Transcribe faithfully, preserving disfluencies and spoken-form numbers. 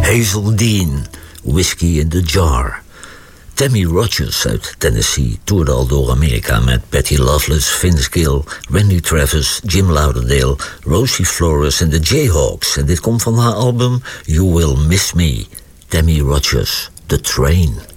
Hazel Dean, Whiskey in the Jar. Tammy Rogers uit Tennessee toerde al door Amerika met Patty Loveless, Vince Gill, Randy Travis, Jim Lauderdale, Rosie Flores en de Jayhawks. En dit komt van haar album You Will Miss Me. Tammy Rogers, The Train.